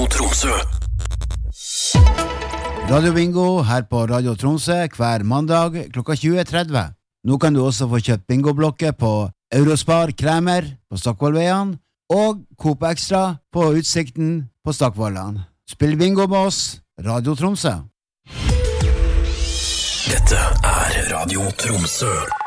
Tromsø. Radio Bingo her på Radio Tromsø hver mandag klokka 20.30. Nå kan du også få kjøpt bingoblokker på Eurospar Kremer på Stockvollveien og Coop Extra på Utsikten på Stockvollan. Spill bingo med oss, Radio Tromsø. Dette er Radio Tromsø.